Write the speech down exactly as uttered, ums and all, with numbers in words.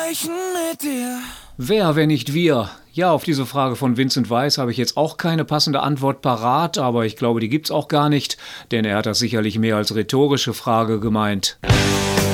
sprechen mit dir. Wer, wenn nicht wir? Ja, auf diese Frage von Vincent Weiss habe ich jetzt auch keine passende Antwort parat, aber ich glaube, die gibt's auch gar nicht, denn er hat das sicherlich mehr als rhetorische Frage gemeint.